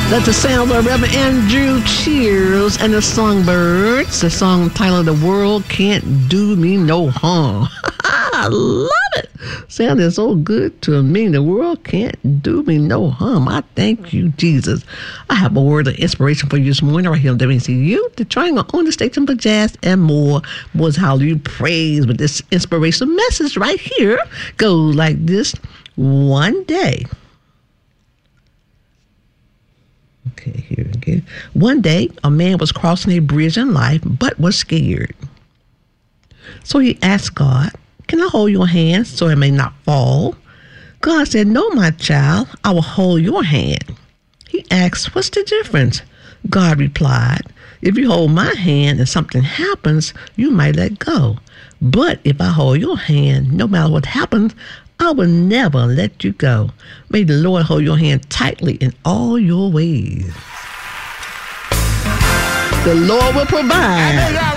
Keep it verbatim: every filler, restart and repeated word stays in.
That's the sound of Reverend Andrew Cheers and the Songbirds. The song titled "The World Can't Do Me No Harm." I love it. Sounded so good to me. The world can't do me no harm. I thank you, Jesus. I have a word of inspiration for you this morning right here on W C U, the Triangle on the station for jazz and more. Was hallelujah praise with this inspirational message right here. Goes like this. One day. Okay, here again. One day, a man was crossing a bridge in life, but was scared. So he asked God, "Can I hold your hand so it may not fall?" God said, "No, my child, I will hold your hand." He asked, "What's the difference?" God replied, "If you hold my hand and something happens, you might let go. But if I hold your hand, no matter what happens, I will never let you go. May the Lord hold your hand tightly in all your ways." The Lord will provide.